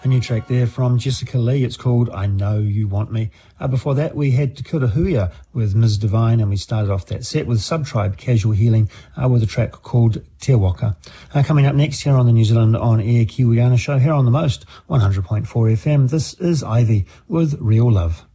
A new track there from Jessica Lee. It's called I Know You Want Me. Before that, we had Te Kura Huia with Ms. Divine, and we started off that set with Subtribe Casual Healing with a track called Te Waka. Coming up next here on the New Zealand On Air Kiwiana show, here on the Most 100.4 FM, this is Ivy with Real Love.